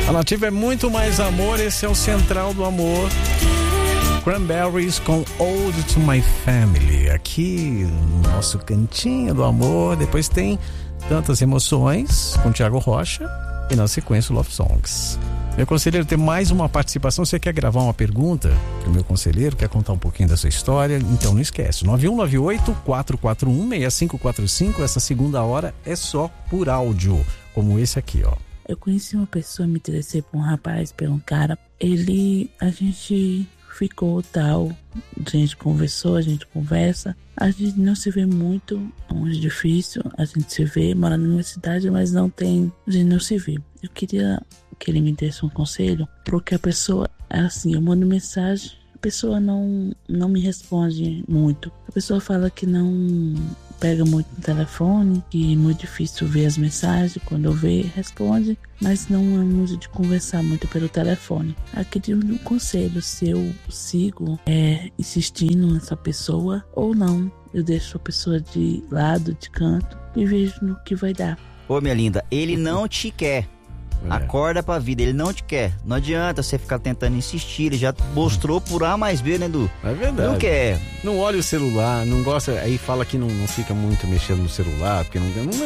A Nativa é muito mais amor, esse é o Central do Amor. Cranberries com Ode to My Family, aqui no nosso cantinho do amor. Depois tem Tantas Emoções com Thiago Rocha e na sequência Love Songs. Meu conselheiro, tem mais uma participação. Você quer gravar uma pergunta pro meu conselheiro? Quer contar um pouquinho da sua história? Então não esquece, 9198-441-6545. Essa segunda hora é só por áudio, como esse aqui, ó. Eu conheci uma pessoa, me interessei por um rapaz, por um cara. A gente ficou tal, a gente conversou, a gente conversa. A gente não se vê muito, é muito difícil. A gente se vê, mora na mesma cidade, mas a gente não se vê. Eu queria que ele me desse um conselho, porque a pessoa, assim, eu mando mensagem, a pessoa não me responde muito. A pessoa fala que não pega muito no telefone, que é muito difícil ver as mensagens, quando eu ver, responde, mas não é muito de conversar muito pelo telefone. Eu queria um conselho, se eu sigo insistindo nessa pessoa ou não. Eu deixo a pessoa de lado, de canto, e vejo no que vai dar. Ô, minha linda, ele não te quer. Acorda pra vida, ele não te quer. Não adianta você ficar tentando insistir. Ele já mostrou por A mais B, né, Edu? É verdade. Não quer. Não olha o celular, não gosta. Aí fala que não fica muito mexendo no celular, porque não.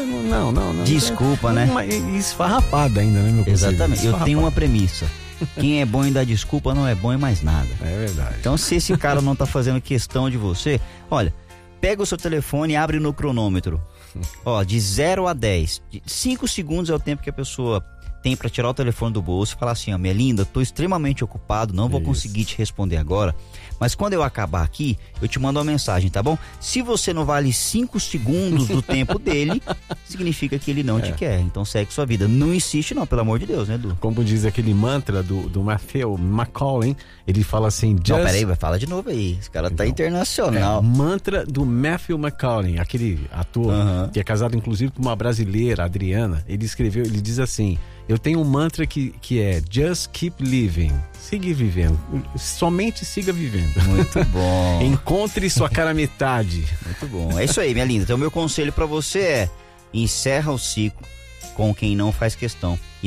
Desculpa, né? E esfarrapada ainda, né, meu conselho? Exatamente. Eu tenho uma premissa. Quem é bom em dar desculpa não é bom em mais nada. É verdade. Então, se esse cara não tá fazendo questão de você, olha, pega o seu telefone e abre no cronômetro. Ó, de 0 a 10. 5 segundos é o tempo que a pessoa tem pra tirar o telefone do bolso e falar assim, ó, minha linda, tô extremamente ocupado, não vou conseguir te responder agora, mas quando eu acabar aqui, eu te mando uma mensagem, tá bom? Se você não vale 5 segundos do tempo dele, significa que ele não te quer, então segue sua vida. Não insiste não, pelo amor de Deus, né, Edu? Como diz aquele mantra do Matthew McConaughey, ele fala assim... Não, peraí, fala de novo aí, esse cara tá internacional. Mantra do Matthew McConaughey, aquele ator que é casado inclusive com uma brasileira, Adriana. Ele diz assim... Eu tenho um mantra que é Just keep living. Siga vivendo. Somente siga vivendo. Muito bom. Encontre sua cara metade. Muito bom. É isso aí, minha linda. Então, meu conselho pra você é: encerra o ciclo com quem não faz questão.